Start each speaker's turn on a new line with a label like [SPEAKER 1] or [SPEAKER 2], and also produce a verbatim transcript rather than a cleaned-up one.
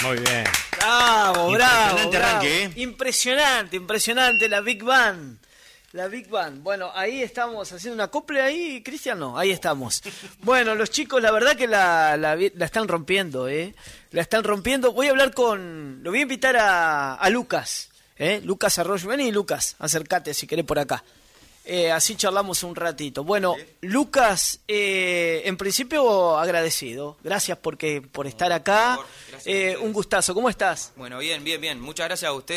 [SPEAKER 1] Muy bien.
[SPEAKER 2] Bravo, bravo.
[SPEAKER 3] Impresionante
[SPEAKER 2] bravo.
[SPEAKER 3] arranque, ¿eh?
[SPEAKER 2] Impresionante, impresionante la Big Band. La Big Band. Bueno, ahí estamos haciendo una acople ahí, Cristian, no, ahí estamos. Bueno, los chicos, la verdad que la, la, la están rompiendo, ¿eh? La están rompiendo. Voy a hablar con... Lo voy a invitar a, a Lucas, ¿eh? Lucas Arroyo. Vení, Lucas, acércate si querés por acá. Eh, así charlamos un ratito. Bueno, ¿sí? Lucas, eh, en principio agradecido. Gracias porque, por estar acá.
[SPEAKER 4] Por favor,
[SPEAKER 2] eh, un gustazo. ¿Cómo estás?
[SPEAKER 4] Bueno, bien, bien, bien. Muchas gracias a usted.